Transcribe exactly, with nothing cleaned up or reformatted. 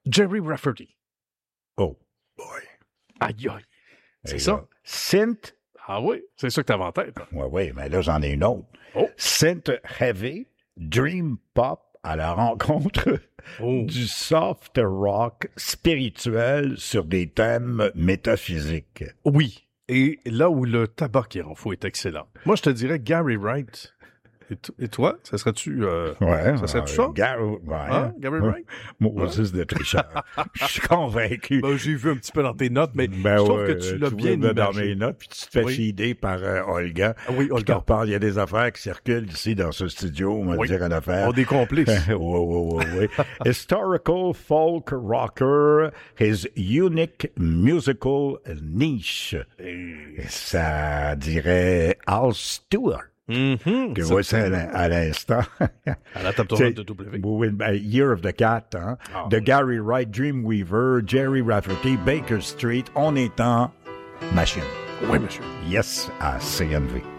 Jerry Rafferty. Oh, boy. Aïe, aïe. C'est Et ça? là, synth. Ah oui, c'est ça que t'avais en tête. Hein? Oui, oui, mais là, j'en ai une autre. Oh. Synth heavy, dream pop à la rencontre Oh. du soft rock spirituel sur des thèmes métaphysiques. Oui. Et là où le tabac qui rend fou est excellent. Moi, je te dirais Gary Wright. Et, t- et toi, ça serait-tu euh, Ouais, ça serait-tu ça? Gar- ouais. Hein, Gary Wright? Moses de tricheur. Je suis convaincu. Ben, j'ai vu un petit peu dans tes notes, mais Ben je trouve ouais, que tu l'as tu bien vois, dans imagé. mes notes, puis tu te fais Oui. fider par euh, Olga. Ah oui, Puis Olga. qu'on parle, il y a des affaires qui circulent ici dans ce studio, on va Oui. dire une affaire. On des complices. oui, oui, oui, oui. Historical folk rocker, his unique musical niche. Et ça dirait Al Stewart. Mm-hmm. Que voici à l'in- à l'instant. À la table tournante de W. Oui, ben, Year of the Cat, hein? Ah, de oui. Gary Wright, Dreamweaver, Jerry Rafferty, Baker Street, on est en machine. Oui, monsieur. Yes, à C N V.